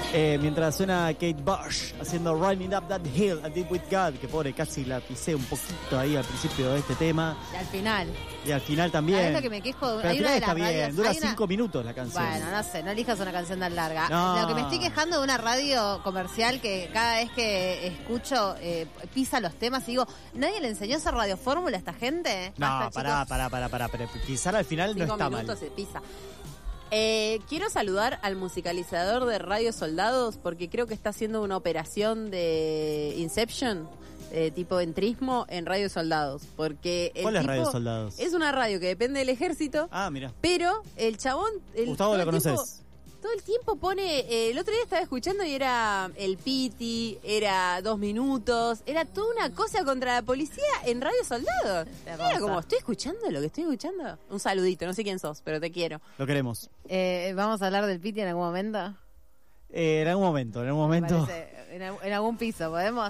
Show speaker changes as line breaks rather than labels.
Mientras suena Kate Bush haciendo Running Up That Hill, I Did With God, que pobre, casi la pisé un poquito ahí al principio de este tema.
Y al final.
Y al final también.
Es lo que me quejo.
Pero al
Hay una
final
de
está
las
bien,
radios,
dura
hay una-
5 minutos la canción.
Bueno, no sé, no elijas una canción tan larga.
No.
Lo que me estoy quejando de una radio comercial que cada vez que escucho pisa los temas y digo, ¿nadie le enseñó a hacer radiofórmula a esta gente?
No,
Basta,
pará, pero pisar al final no
5
está
minutos
mal.
se pisa. Quiero saludar al musicalizador de Radio Soldados porque creo que está haciendo una operación de Inception, tipo entrismo en Radio Soldados. Porque el
¿Cuál es
tipo
Radio Soldados?
Es una radio que depende del ejército,
Ah, mira.
pero el chabón...
Gustavo,
todo
¿la
el tiempo-
conoces?
Todo el tiempo pone... el otro día estaba escuchando y era el Piti, era 2 minutos, era toda una cosa contra la policía en Radio Soldados.
Te
Era
rosa.
como, ¿estoy escuchando lo que estoy escuchando? Un saludito, no sé quién sos, pero te quiero.
Lo queremos.
¿Vamos a hablar del Piti en algún momento?
En algún momento.
Me parece, en algún piso, ¿podemos?